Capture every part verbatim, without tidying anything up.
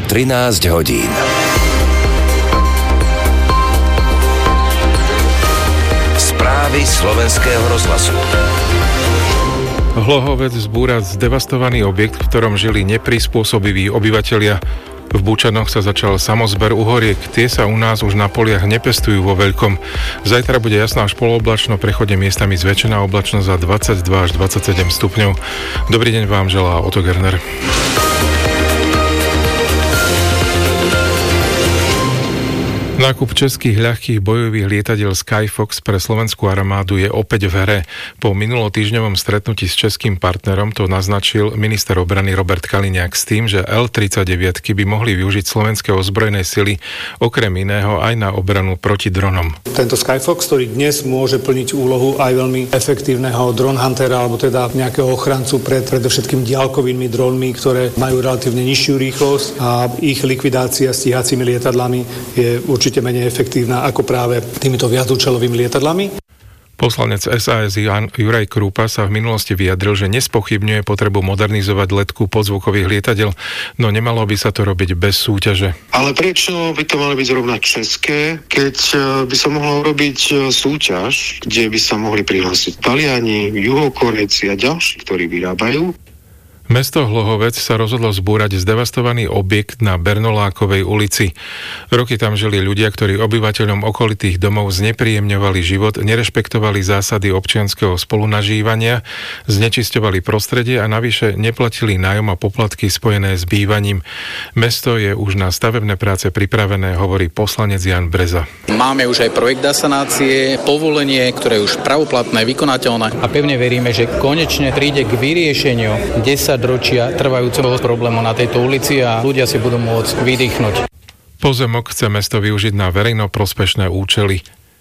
trinásť hodín. Správy slovenského rozhlasu. Hlohovec zbúra zdevastovaný objekt, v ktorom žili neprispôsobiví obyvatelia. V Bučanoch sa začal samozber uhoriek. Tie sa u nás už na poliach nepestujú vo veľkom. Zajtra bude jasná až polooblačno, prechodne miestami zväčšená oblačnosť za dvadsaťdva až dvadsaťsedem stupňov. Dobrý deň vám želá Otto Gerner. Nákup českých ľahkých bojových lietadiel Skyfox pre slovenskú armádu je opäť v hre. Po minulotýždňovom stretnutí s českým partnerom to naznačil minister obrany Robert Kaliňák s tým, že el tridsaťdeväť by mohli využiť slovenské ozbrojené sily okrem iného aj na obranu proti dronom. Tento Skyfox, ktorý dnes môže plniť úlohu aj veľmi efektívneho drone huntera, alebo teda nejakého ochrancu pred predovšetkým diaľkovými dronmi, ktoré majú relatívne nižšiu rýchlosť a ich likvidácia stíhacími lietadlami je určite určite menej efektívna ako práve týmito viacúčelovými lietadlami. Poslanec es a es Jan Juraj Krúpa sa v minulosti vyjadril, že nespochybňuje potrebu modernizovať letku podzvukových lietadiel, no nemalo by sa to robiť bez súťaže. Ale prečo by to malo byť zrovna české, keď by sa mohlo robiť súťaž, kde by sa mohli prihlásiť Taliani, Juhokorejci a ďalší, ktorí vyrábajú? Mesto Hlohovec sa rozhodlo zbúrať zdevastovaný objekt na Bernolákovej ulici. Roky tam žili ľudia, ktorí obyvateľom okolitých domov znepríjemňovali život, nerešpektovali zásady občianskeho spolunažívania, znečisťovali prostredie a navyše neplatili nájom a poplatky spojené s bývaním. Mesto je už na stavebné práce pripravené, hovorí poslanec Jan Breza. Máme už aj projekt sanácie, povolenie, ktoré je už pravoplatné, vykonateľné a pevne veríme, že konečne príde k vyriešeniu desať ročia trvajúceho problému na tejto ulici a ľudia si budú môcť vydýchnuť. Pozemok chce mesto využiť na verejnoprospešné účely.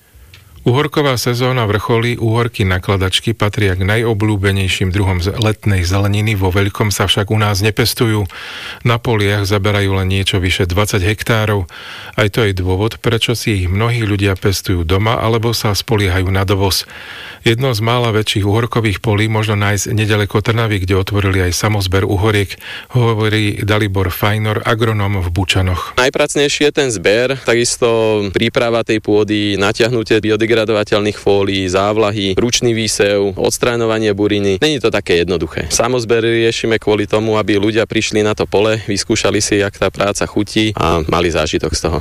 Uhorková sezóna vrcholí, uhorky nakladačky patria k najobľúbenejším druhom letnej zeleniny, vo veľkom sa však u nás nepestujú. Na poliach zaberajú len niečo vyše dvadsať hektárov. Aj to je dôvod, prečo si ich mnohí ľudia pestujú doma alebo sa spoliehajú na dovoz. Jedno z mála väčších uhorkových polí možno nájsť nedaleko Trnavy, kde otvorili aj samozber uhoriek, hovorí Dalibor Fajnor, agronóm v Bučanoch. Najpracnejší je ten zber, takisto príprava tej pôdy, natiahnutie biodegradovateľných fólií, závlahy, ručný výsev, odstráňovanie buriny. Není to také jednoduché. Samozber riešime kvôli tomu, aby ľudia prišli na to pole, vyskúšali si, jak tá práca chutí a mali zážitok z toho.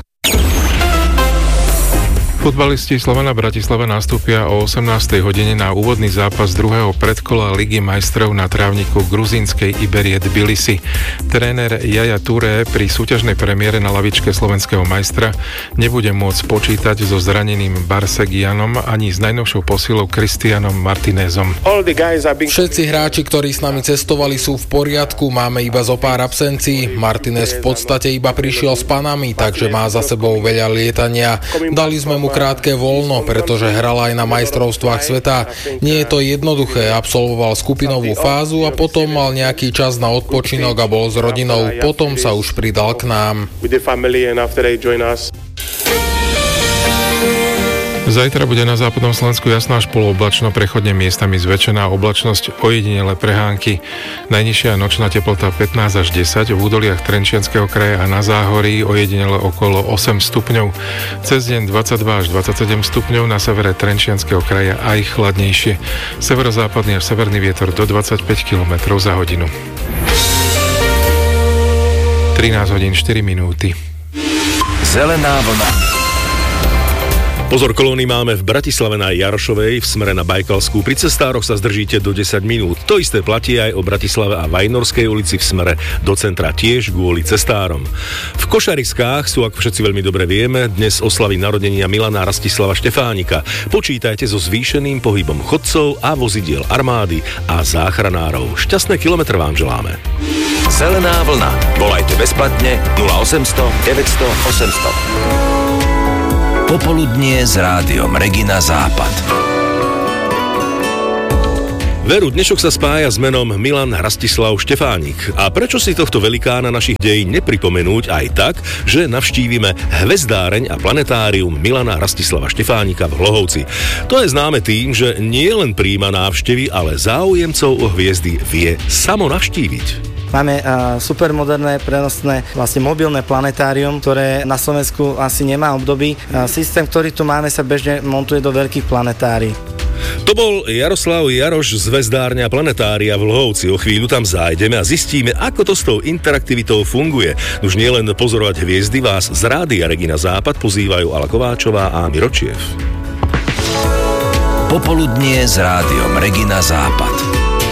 Futbalisti Slovana Bratislava nastúpia o osemnástej hodine na úvodný zápas druhého predkola Ligy majstrov na trávniku gruzínskej Iberie Tbilisi. Tréner Jaja Touré pri súťažnej premiére na lavičke slovenského majstra nebude môcť počítať so zraneným Barsegianom ani s najnovšou posilou Cristianom Martinezom. Všetci hráči, ktorí s nami cestovali, sú v poriadku, máme iba zo pár absencií. Martinez v podstate iba prišiel s panami, takže má za sebou veľa lietania. Dali sme mu krátke voľno, pretože hral aj na majstrovstvách sveta. Nie je to jednoduché, absolvoval skupinovú fázu a potom mal nejaký čas na odpočinok a bol s rodinou. Potom sa už pridal k nám. Zajtra bude na západnom Slovensku jasná až polooblačno, prechodne miestami zväčšená oblačnosť, ojedinele prehánky. Najnižšia nočná teplota pätnásť až desať, v údoliach Trenčianskeho kraja a na Záhorí ojedinele okolo osem stupňov. Cez deň dvadsaťdva až dvadsaťsedem stupňov, na severe Trenčianskeho kraja aj chladnejšie. Severozápadný až severný vietor do dvadsaťpäť kilometrov za hodinu. trinásť hodín štyri minúty. Zelená vlna. Pozor, kolóny máme v Bratislave na Jarošovej, v smere na Bajkalskú. Pri cestároch sa zdržíte do desať minút. To isté platí aj o Bratislave a Vajnorskej ulici v smere do centra, tiež kvôli cestárom. V Košariskách sú, ako všetci veľmi dobre vieme, dnes oslavy narodenia Milana Rastislava Štefánika. Počítajte so zvýšeným pohybom chodcov a vozidiel armády a záchranárov. Šťastné kilometre vám želáme. Zelená vlna. Volajte bezplatne nula osemsto deväťsto osemsto. Popoludnie s rádiom Regina Západ. Veru, dnešok sa spája s menom Milan Rastislav Štefánik. A prečo si tohto velikána našich dejín nepripomenúť aj tak, že navštívime hvezdáreň a planetárium Milana Rastislava Štefánika v Hlohovci. To je známe tým, že nie len prijíma návštevy, ale záujemcov o hviezdy vie samo navštíviť. Máme uh, supermoderné, prenosné, vlastne mobilné planetárium, ktoré na Slovensku asi nemá období. Uh, systém, ktorý tu máme, sa bežne montuje do veľkých planetárií. To bol Jaroslav Jaroš z Zvezdárňa Planetária v Lhovci. O chvíľu tam zájdeme a zistíme, ako to s tou interaktivitou funguje. Už nielen pozorovať hviezdy, vás z Rádia Regina Západ pozývajú Ala Kováčová a Miročiev. Popoludnie s Rádiom Regina Západ.